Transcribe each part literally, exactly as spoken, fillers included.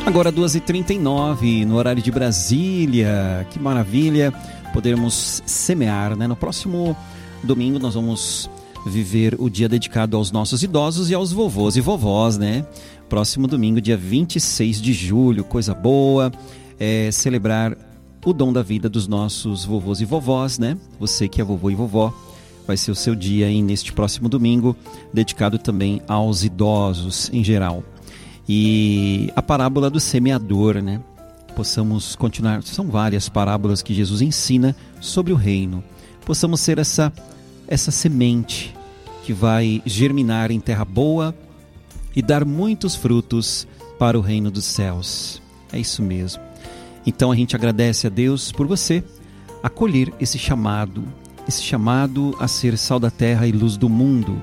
Agora duas e trinta e nove, no horário de Brasília. Que maravilha podermos semear, né? No próximo domingo nós vamos viver o dia dedicado aos nossos idosos e aos vovôs e vovós, né? Próximo domingo, dia vinte e seis de julho, coisa boa, é celebrar o dom da vida dos nossos vovôs e vovós, né? Você que é vovô e vovó, vai ser o seu dia aí neste próximo domingo, dedicado também aos idosos em geral. E a parábola do semeador, né? Possamos continuar, são várias parábolas que Jesus ensina sobre o reino. Possamos ser essa, essa semente que vai germinar em terra boa e dar muitos frutos para o reino dos céus. É isso mesmo. Então a gente agradece a Deus por você acolher esse chamado, esse chamado a ser sal da terra e luz do mundo.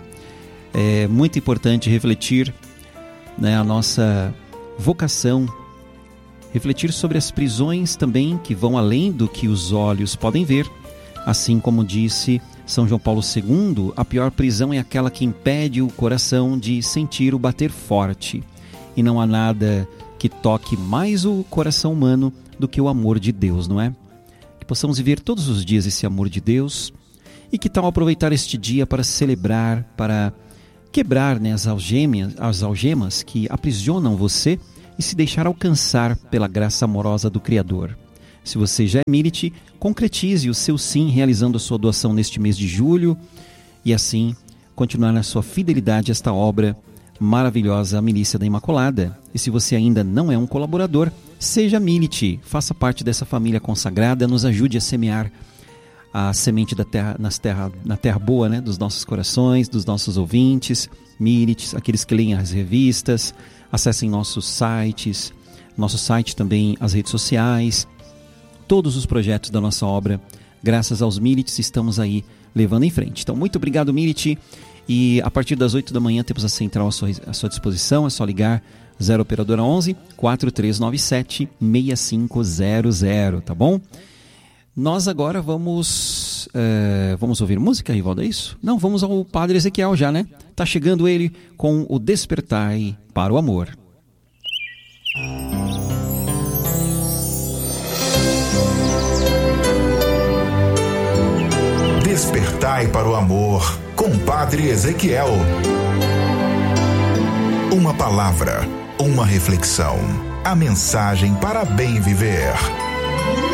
É muito importante refletir, né, a nossa vocação, refletir sobre as prisões também que vão além do que os olhos podem ver. Assim como disse São João Paulo segundo, a pior prisão é aquela que impede o coração de sentir o bater forte. E não há nada que toque mais o coração humano do que o amor de Deus, não é? Que possamos viver todos os dias esse amor de Deus. E que tal aproveitar este dia para celebrar, para quebrar, né, as algemas, as algemas que aprisionam você e se deixar alcançar pela graça amorosa do Criador. Se você já é Milite, concretize o seu sim realizando a sua doação neste mês de julho e assim continuar na sua fidelidade a esta obra maravilhosa, a Milícia da Imaculada. E se você ainda não é um colaborador, seja Milite, faça parte dessa família consagrada, nos ajude a semear a semente da terra, nas terra, na terra boa, né, dos nossos corações, dos nossos ouvintes, Milites, aqueles que leem as revistas, acessem nossos sites, nosso site também, as redes sociais, todos os projetos da nossa obra, graças aos Milites, estamos aí levando em frente. Então, muito obrigado, Milite, e a partir das oito da manhã temos a central à sua, à sua disposição, é só ligar zero operadora onze, quatro três nove sete, seis cinco zero zero, tá bom? Nós agora vamos é, vamos ouvir música, Rivaldo, é isso? Não, vamos ao Padre Ezequiel já, né? Tá chegando ele com o Despertai para o Amor. Despertai para o Amor, com Padre Ezequiel. Uma palavra, uma reflexão, a mensagem para bem viver.